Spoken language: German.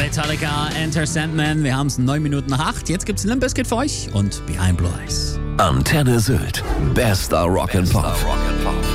Metallica, Enter Sandman. Wir haben es 9 Minuten nach 8. Jetzt gibt's Limp Bizkit für euch und Behind Blue Eyes. Antenne Sylt. Bester Rock'n'Pop.